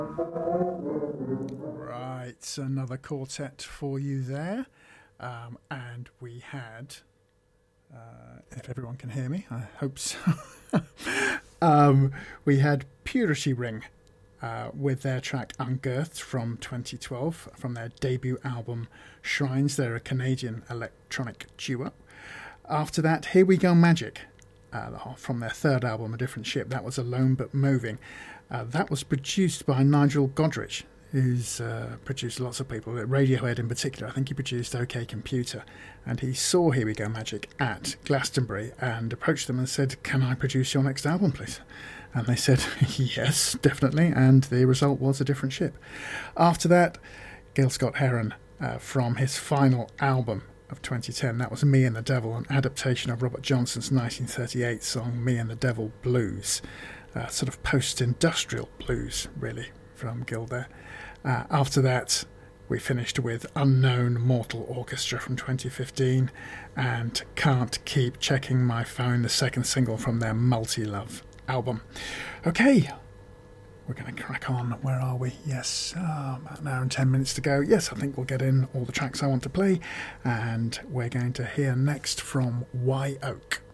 Right, another quartet for you there. And we had, if everyone can hear me, I hope so. We had Purity Ring with their track Ungirthed from 2012 from their debut album Shrines. They're a Canadian electronic duo. After that, Here We Go Magic from their third album, A Different Ship. That was Alone But Moving. That was produced by Nigel Godrich, who's produced lots of people, Radiohead in particular. I think he produced OK Computer, and he saw Here We Go Magic at Glastonbury and approached them and said, "Can I produce your next album, please?" And they said, "Yes, definitely," and the result was A Different Ship. After that, Gil Scott-Heron from his final album of 2010, that was Me and the Devil, an adaptation of Robert Johnson's 1938 song Me and the Devil Blues, sort of post-industrial blues, really, from Gil there. After that, we finished with Unknown Mortal Orchestra from 2015 and Can't Keep Checking My Phone, the second single from their Multi-Love album. Okay, we're going to crack on. Where are we? Yes, about an hour and 10 minutes to go. Yes, I think we'll get in all the tracks I want to play, and we're going to hear next from Wye Oak.